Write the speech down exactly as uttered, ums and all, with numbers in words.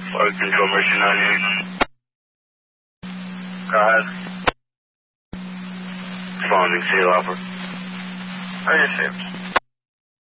Flight Control, Mercy ninety-eight. Go ahead. Responding, seal offer. I received.